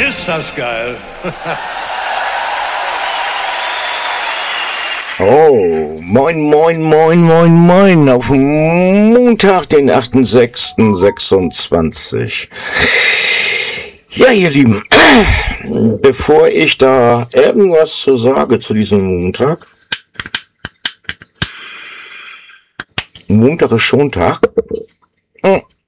Ist das geil. Oh, moin, moin, moin, moin, moin, auf Montag, den 8.6.26. Ja, ihr Lieben, bevor ich da irgendwas zu sage zu diesem Montag, Montag ist Schontag,